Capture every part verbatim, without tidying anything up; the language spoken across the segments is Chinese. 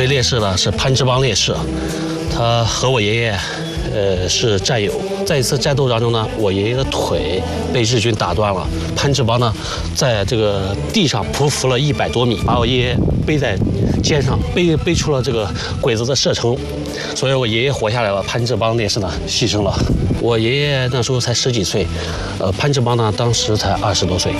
位烈士呢是潘志邦烈士，他和我爷爷，呃是战友。在一次战斗当中呢，我爷爷的腿被日军打断了，潘志邦呢在这个地上匍匐了一百多米，把我爷爷背在肩上，背背出了这个鬼子的射程，所以我爷爷活下来了，潘志邦烈士呢牺牲了。我爷爷那时候才十几岁，呃，潘志邦呢当时才二十多岁。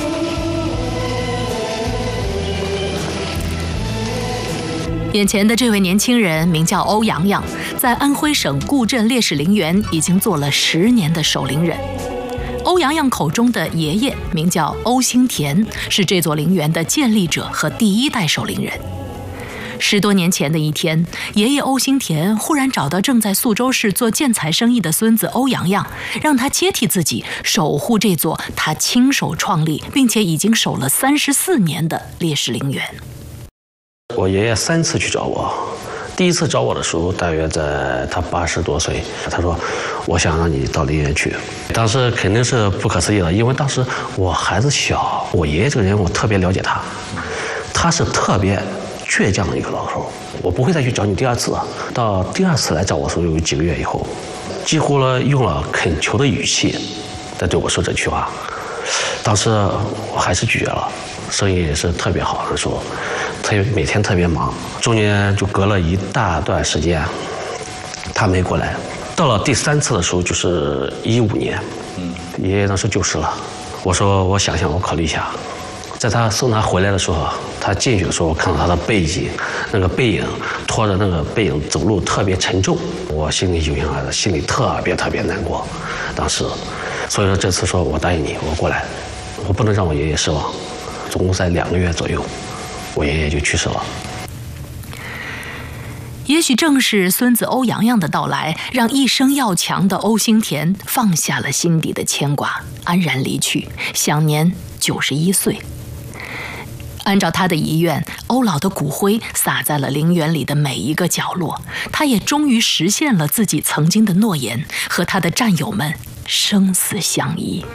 眼前的这位年轻人名叫欧阳阳，在安徽省固镇烈士陵园已经做了十年的守陵人。欧阳阳口中的爷爷名叫欧兴田，是这座陵园的建立者和第一代守陵人。十多年前的一天，爷爷欧兴田忽然找到正在宿州市做建材生意的孙子欧阳阳，让他接替自己，守护这座他亲手创立并且已经守了三十四年的烈士陵园。 我爷爷三次去找我，第一次找我的时候，大约在他八十多岁，他说：“我想让你到陵园去。”当时肯定是不可思议的，因为当时我孩子小，我爷爷这个人我特别了解他，他是特别倔强的一个老头，我不会再去找你第二次了。到第二次来找我的时候，有几个月以后，几乎呢用了恳求的语气在对我说这句话。当时我还是拒绝了，生意也是特别好的时候，他每天特别忙，中间就隔了一大段时间，他没过来。到了第三次的时候，就是一五年，爷爷当时去世了。我说我想想，我考虑一下。在他送他回来的时候，他进去的时候，我看到他的背影，那个背影拖着那个背影走路特别沉重，我心里有样儿的，心里特别特别难过。当时，所以说这次说我答应你，我过来，我不能让我爷爷失望。总共在两个月左右，我爷爷就去世了。 也许正是孙子欧阳阳的到来，让一生要强的欧兴田放下了心底的牵挂，安然离去，享年九十一岁。按照他的遗愿，欧老的骨灰撒在了陵园里的每一个角落，他也终于实现了自己曾经的诺言，和他的战友们生死相依。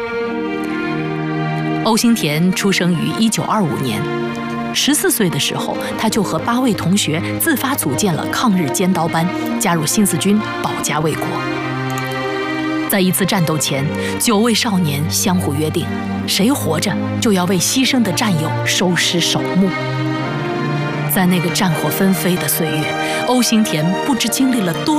欧兴田出生于一九二五年，十四岁的时候，他就和八位同学自发组建了抗日尖刀班，加入新四军保家卫国。在一次战斗前，九位少年相互约定，谁活着就要为牺牲的战友收尸守墓。在那个战火纷飞的岁月，欧兴田不知经历了多